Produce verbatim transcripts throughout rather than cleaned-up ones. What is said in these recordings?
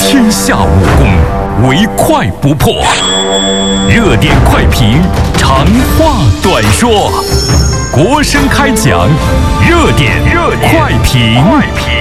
天下武功，唯快不破。热点快评，长话短说。国声开讲，热点热点快评。快评。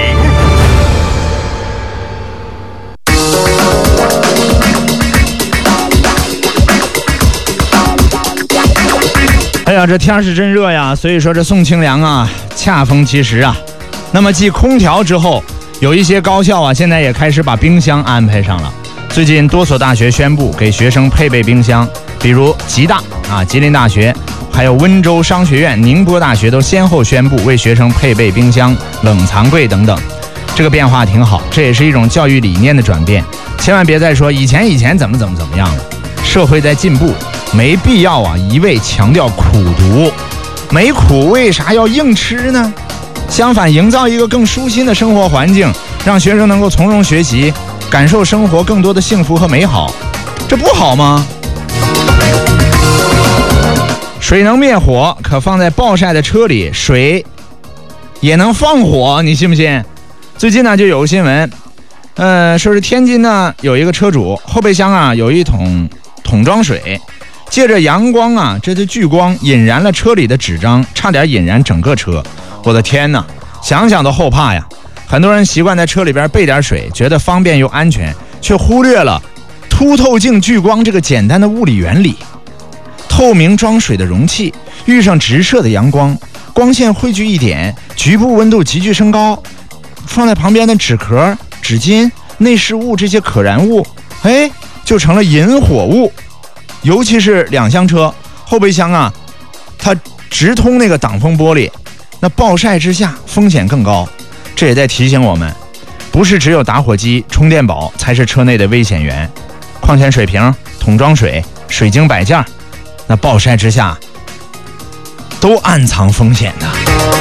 哎呀，这天是真热呀，所以说这送清凉啊，恰逢其时啊。那么继空调之后，有一些高校啊，现在也开始把冰箱安排上了。最近多所大学宣布给学生配备冰箱，比如吉大啊、吉林大学，还有温州商学院、宁波大学都先后宣布为学生配备冰箱、冷藏柜等等。这个变化挺好，这也是一种教育理念的转变。千万别再说以前以前怎么怎么怎么样了，社会在进步，没必要啊一味强调苦读，没苦为啥要硬吃呢？相反，营造一个更舒心的生活环境，让学生能够从容学习，感受生活更多的幸福和美好，这不好吗？水能灭火，可放在暴晒的车里，水也能放火，你信不信？最近呢就有个新闻，呃，说是天津呢有一个车主后备箱啊有一桶桶装水，借着阳光啊，这就聚光引燃了车里的纸张，差点引燃整个车。我的天哪，想想都后怕呀！很多人习惯在车里边备点水，觉得方便又安全，却忽略了凸透镜聚光这个简单的物理原理。透明装水的容器遇上直射的阳光，光线汇聚一点，局部温度急剧升高，放在旁边的纸壳、纸巾、内饰物这些可燃物，哎，就成了引火物。尤其是两厢车后备箱啊，它直通那个挡风玻璃，那暴晒之下风险更高。这也在提醒我们，不是只有打火机、充电宝才是车内的危险源，矿泉水瓶、桶装水、水晶摆件，那暴晒之下都暗藏风险的。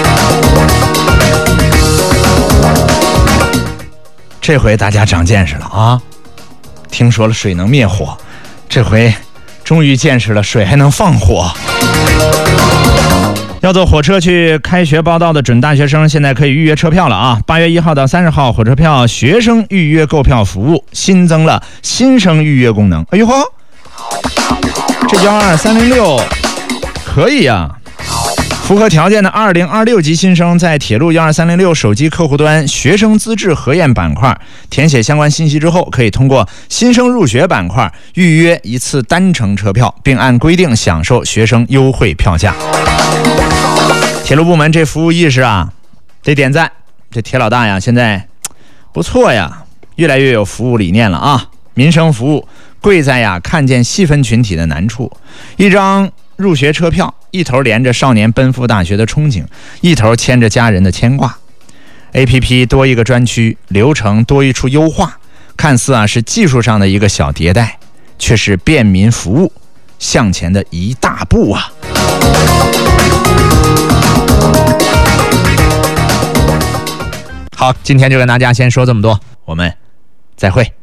这回大家长见识了啊！听说了水能灭火，这回终于见识了水还能放火。要坐火车去开学报到的准大学生，现在可以预约车票了啊！八月一号到三十号，火车票学生预约购票服务新增了新生预约功能。哎呦呵，这幺二三零六可以啊！符合条件的二零二六级新生，在铁路幺二三零六手机客户端学生资质核验板块填写相关信息之后，可以通过新生入学板块预约一次单程车票，并按规定享受学生优惠票价。铁路部门这服务意识啊，得点赞。这铁老大呀，现在不错呀，越来越有服务理念了啊！民生服务贵在呀，看见细分群体的难处。一张入学车票，一头连着少年奔赴大学的憧憬，一头牵着家人的牵挂。 A P P 多一个专区，流程多一处优化，看似啊是技术上的一个小迭代，却是便民服务向前的一大步啊！好，今天就跟大家先说这么多，我们再会。